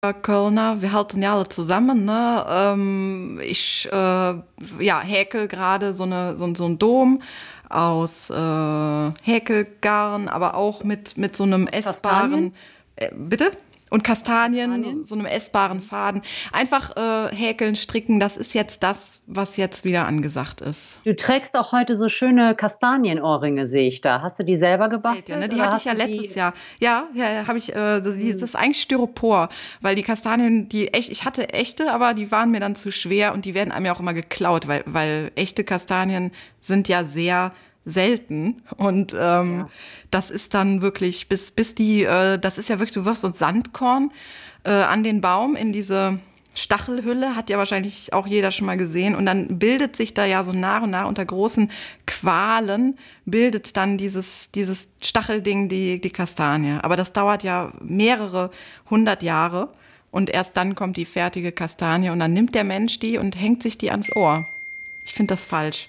Kölner, wir halten ja alle zusammen, ne? Ich häkel gerade so einen Dom aus Häkelgarn, aber auch mit so einem Aus Kastanien? essbaren, bitte? Und Kastanien, Kastanien? so einem essbaren Mhm. Faden. Einfach häkeln, stricken, das ist jetzt das, was jetzt wieder angesagt ist. Du trägst auch heute so schöne Kastanienohrringe, sehe ich da. Hast du die selber Gefällt dir, ne? gebastelt Die oder hatte ich hast ja du letztes die? Jahr. Ja, ja, ja, habe ich, das Hm. ist eigentlich Styropor, weil die Kastanien, ich hatte echte, aber die waren mir dann zu schwer und die werden einem ja auch immer geklaut, weil echte Kastanien sind ja sehr selten und Ja. das ist dann wirklich, bis die, das ist ja wirklich, du wirfst so ein Sandkorn an den Baum in diese Stachelhülle, hat ja wahrscheinlich auch jeder schon mal gesehen. Und dann bildet sich da ja so nach und nach unter großen Qualen, bildet dann dieses Stachelding die Kastanie. Aber das dauert ja mehrere hundert Jahre. Und erst dann kommt die fertige Kastanie und dann nimmt der Mensch die und hängt sich die ans Ohr. Ich finde das falsch.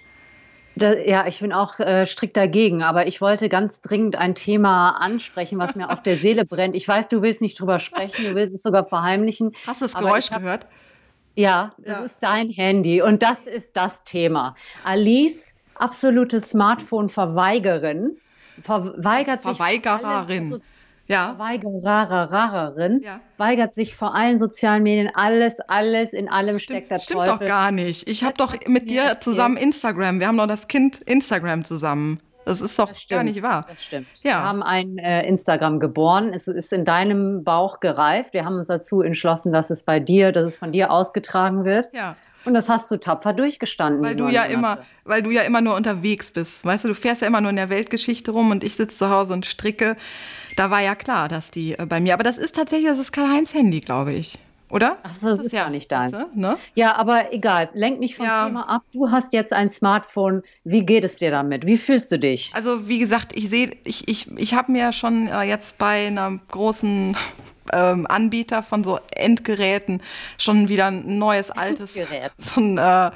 Ja, ich bin auch strikt dagegen, aber ich wollte ganz dringend ein Thema ansprechen, was mir auf der Seele brennt. Ich weiß, du willst nicht drüber sprechen, du willst es sogar verheimlichen, Hast du das aber Geräusch ich habe, gehört? ja, das Ja. ist dein Handy und das ist das Thema. Alice, absolute Smartphone-Verweigerin, verweigert sich vor allen Verweigererin. Ja, Verweigererin, ja. weigert sich vor allen sozialen Medien, alles, in allem steckt der Stimmt doch Teufel. gar nicht. Ich habe Jetzt doch hast du mit mir dir zusammen erzählt, Instagram. Wir haben doch das Kind Instagram zusammen. Das ist das doch gar stimmt, nicht wahr. das stimmt. Wir Ja, haben ein Instagram geboren. Es ist in deinem Bauch gereift. Wir haben uns dazu entschlossen, dass es von dir ausgetragen wird. ja. Und das hast du tapfer durchgestanden, die Weil du neun ja immer, Monate. weil du ja immer nur unterwegs bist. Weißt du, du fährst ja immer nur in der Weltgeschichte rum und ich sitze zu Hause und stricke. Da war ja klar, dass die bei mir. Aber das ist tatsächlich, das ist Karl-Heinz Handy, glaube ich. Oder? Ach, Ist das das ist gar ja, nicht siehst deins. du, ne? Ja, aber egal. Lenk nicht vom Ja, Thema ab. Du hast jetzt ein Smartphone. Wie geht es dir damit? Wie fühlst du dich? also wie gesagt, ich habe mir schon jetzt bei einer großen Anbieter von so Endgeräten schon wieder ein neues altes, Endgerät. so ein,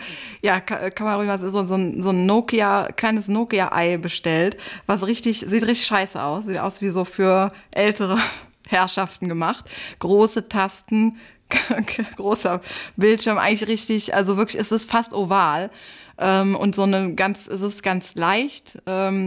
kann man ruhig mal so ein Nokia, kleines Nokia-Ei bestellt, was sieht richtig scheiße aus, sieht aus wie so für ältere Herrschaften gemacht. Große Tasten, großer Bildschirm, eigentlich richtig, also wirklich, es ist fast oval. Und es ist ganz leicht.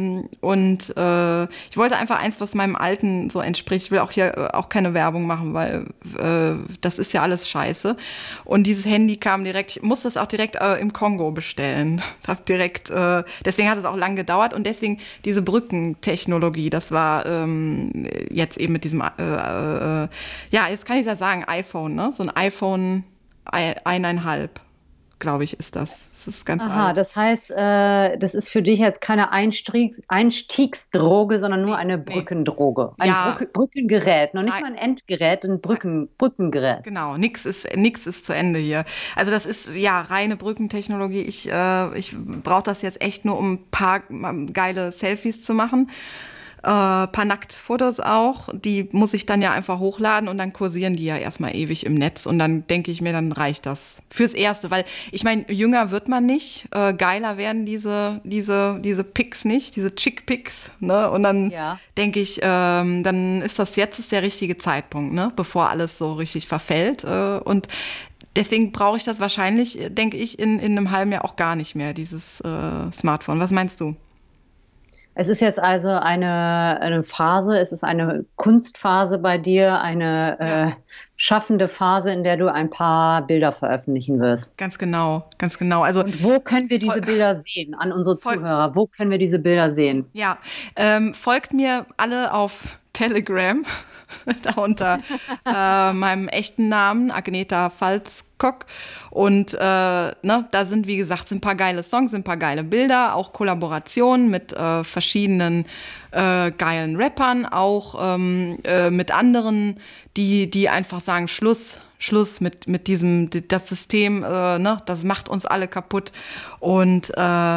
Ich wollte einfach eins, was meinem Alten so entspricht. Ich will auch hier auch keine Werbung machen, weil das ist ja alles scheiße. Und dieses Handy kam direkt, ich musste es auch direkt im Kongo bestellen. Hab direkt, deswegen hat es auch lang gedauert und deswegen diese Brückentechnologie, das war jetzt eben mit diesem, jetzt kann ich ja sagen, iPhone, ne? So ein iPhone 1,5, glaube ich, ist das. Das ist ganz Aha, alt. das heißt, das ist für dich jetzt keine Einstiegsdroge, sondern nur Nee, eine nee. Brückendroge. Ein Ja, Brückengerät, noch nicht rei- mal ein Endgerät, ein rei- Brückengerät. genau, nix ist zu Ende hier. Also das ist ja reine Brückentechnologie. Ich brauche das jetzt echt nur, um ein paar geile Selfies zu machen. Paar Nacktfotos auch. Die muss ich dann ja einfach hochladen und dann kursieren die ja erstmal ewig im Netz. Und dann denke ich mir, dann reicht das fürs Erste. Weil ich meine, jünger wird man nicht. Geiler werden diese Pics nicht, diese Chick-Pics. Ne? Und dann Ja. denke ich, dann ist der richtige Zeitpunkt, ne? Bevor alles so richtig verfällt. Und deswegen brauche ich das wahrscheinlich, denke ich, in einem halben Jahr auch gar nicht mehr, dieses Smartphone. Was meinst du? Es ist jetzt also eine Phase, es ist eine Kunstphase bei dir, Ja. eine schaffende Phase, in der du ein paar Bilder veröffentlichen wirst. Ganz genau, ganz genau. Also Und wo können wir voll, diese Bilder sehen? An unsere voll, Zuhörer, wo können wir diese Bilder sehen? ja, folgt mir alle auf Telegram, da unter meinem echten Namen, Agneta Falskok. Und da sind, wie gesagt, sind ein paar geile Songs, sind ein paar geile Bilder, auch Kollaborationen mit verschiedenen geilen Rappern, auch mit anderen, die einfach sagen, Schluss mit diesem, das System, das macht uns alle kaputt. Und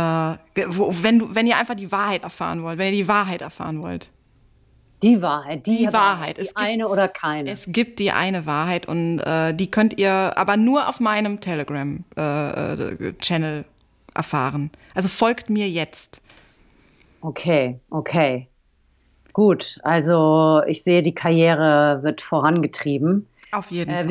wenn ihr einfach die Wahrheit erfahren wollt, wenn ihr die Wahrheit erfahren wollt, Die die Wahrheit, Wahrheit, die eine oder keine. es gibt die eine Wahrheit und die könnt ihr aber nur auf meinem Telegram-Channel erfahren. Also folgt mir jetzt. Okay, okay. Gut, also ich sehe, die Karriere wird vorangetrieben. Auf jeden Wir